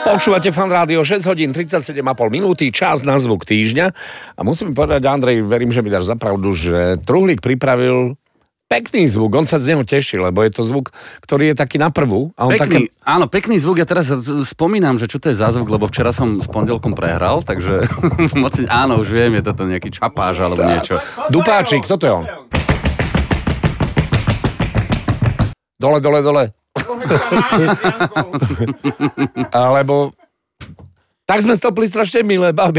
Počúvate Fan Rádio, 6 hodín 37,5 minúty, čas na zvuk týždňa. A musím povedať, Andrej, verím, že mi dáš za pravdu, že Truhlík pripravil pekný zvuk. On sa z neho teší, lebo je to zvuk, ktorý je taký na prvú. A on pekný, áno, pekný zvuk. Ja teraz spomínam, že čo to je za zvuk, lebo včera som s pondelkom prehral, takže áno, už viem, je toto nejaký čapáž alebo niečo. Dupáčik, kto to je on? Dole, dole, dole. Alebo tak sme stopli strašne milé baby.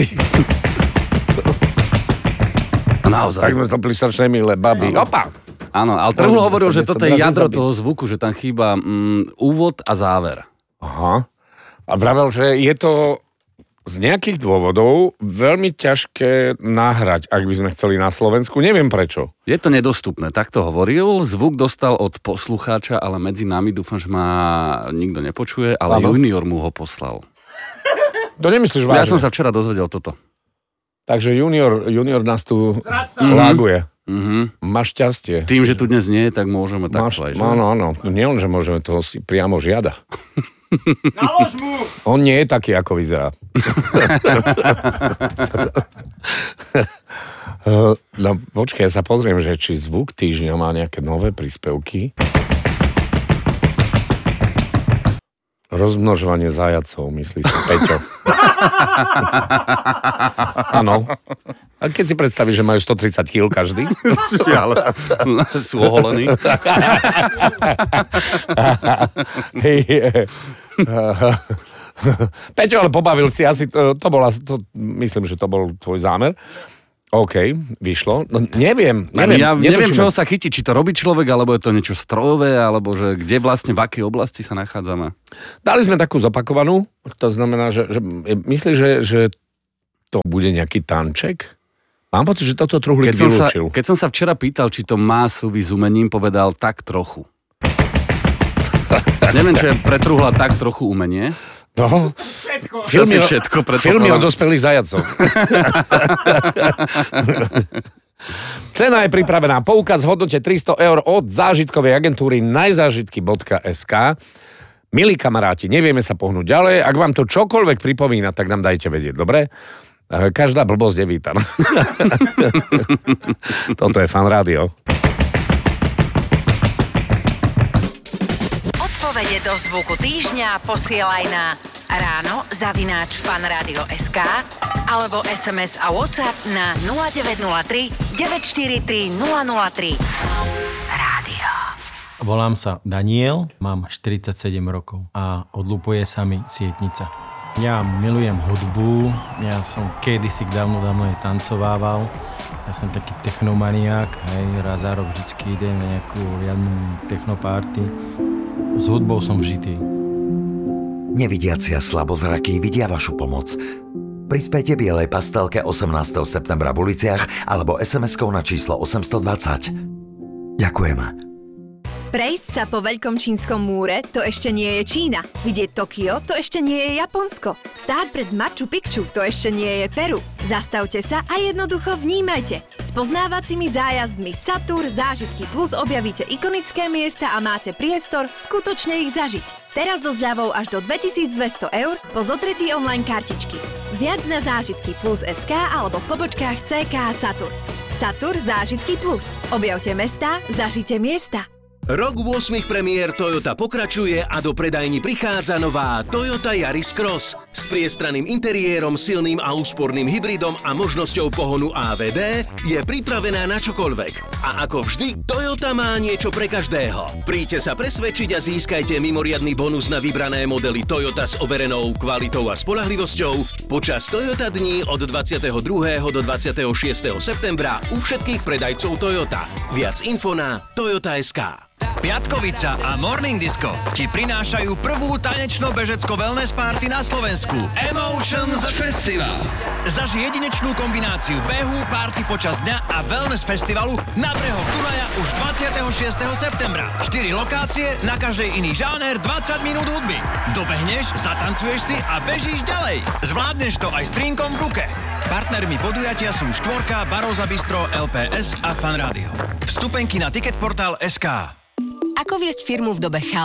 Naozaj. Tak sme stopli strašne milé baby. Opa! Áno, ale Truhlo hovoril, že toto je jadro toho zvuku, že tam chýba úvod a záver. Aha. A vravel, že je to z nejakých dôvodov veľmi ťažké nahrať, ak by sme chceli na Slovensku. Neviem prečo. Je to nedostupné, tak to hovoril. Zvuk dostal od poslucháča, ale medzi nami dúfam, že ma nikto nepočuje, ale Junior mu ho poslal. To nemyslíš vážne? Ja som sa včera dozvedel toto. Takže junior nás tu láguje. Máš šťastie. Tým, že tu dnes nie je, tak môžeme takto aj. Áno, áno. Nie len, že môžeme, toho si priamo žiada. Nalož mu! On nie je taký, ako vyzerá. No, počkaj, ja sa pozriem, že či zvuk týždňa má nejaké nové príspevky. Rozmnožovanie zajacov, myslí si Peťo. Áno. A keď si predstavíš, že majú 130 kg každý? Ale sú oholení. Peťo, ale pobavil si asi, myslím, že to bol tvoj zámer. OK, vyšlo. No, neviem. Ja neviem, čoho sa chytí. Či to robí človek, alebo je to niečo strojové, alebo že kde vlastne, v akej oblasti sa nachádzame. Dali sme takú zopakovanú. To znamená, že myslíš, že to bude nejaký tanček? Mám pocit, že toto Truhlík vylúčil. Keď som sa včera pýtal, či to má súvisť s umením, povedal tak trochu. Neviem, čo je pre Truhla tak trochu umenie. No, filmy o dospelých zajacoch. Cena je pripravená. Poukaz v hodnote 300 € od zážitkovej agentúry najzážitky.sk. Milí kamaráti, nevieme sa pohnúť ďalej. Ak vám to čokoľvek pripomína, tak nám dajte vedieť, dobre? Každá blbosť je vítaná. Toto je Fan Rádio. Odpovede do zvuku týždňa posielaj na ráno@fanradio.sk alebo SMS a WhatsApp na 0903 943 003. Rádio. Volám sa Daniel, mám 47 rokov a odlupuje sa mi sietnica. Ja milujem hudbu, ja som kedysi dávno aj tancovával. Ja som taký technomaniák, raz za rok vždycky idem na nejakú riadnu technoparty. S hudbou som vžitý. Nevidiaci a slabozrakí vidia vašu pomoc. Prispejte bielej pastelke 18. septembra v uliciach alebo SMS-kou na číslo 820. Ďakujeme. Prejsť sa po veľkom čínskom múre, to ešte nie je Čína. Vidieť Tokio, to ešte nie je Japonsko. Stáť pred Machu Picchu, to ešte nie je Peru. Zastavte sa a jednoducho vnímajte. S poznávacími zájazdmi Satur, Zážitky Plus objavíte ikonické miesta a máte priestor skutočne ich zažiť. Teraz so zľavou až do 2200 € po zotretí online kartičky. Viac na Zážitky Plus.sk alebo v pobočkách CK Satur. Satur Zážitky Plus. Objavte mestá, zažite miesta. Rok 8 premiér Toyota pokračuje a do predajní prichádza nová Toyota Yaris Cross s priestraným interiérom, silným a úsporným hybridom a možnosťou pohonu AVD je pripravená na čokoľvek. A ako vždy, Toyota má niečo pre každého. Príďte sa presvedčiť a získajte mimoriadny bonus na vybrané modely Toyota s overenou kvalitou a spoľahlivosťou počas Toyota dní od 22. do 26. septembra u všetkých predajcov Toyota. Viac info na toyota.sk. Piatkovica a Morning Disco ti prinášajú prvú tanečno-bežecko-wellness party na Slovensku. Emotions Festival. Zaži jedinečnú kombináciu behu, party počas dňa a wellness festivalu na brehoch Dunaja už 26. septembra. 4 lokácie, na každej iný žáner, 20 minút hudby. Dobehneš, zatancuješ si a bežíš ďalej. Zvládneš to aj s drinkom v ruke. Partnermi podujatia sú Štvorka, Baróza Bistro, LPS a Fan Rádio. Vstupenky na Ticketportal.sk. Ako viesť firmu v dobe chaosu?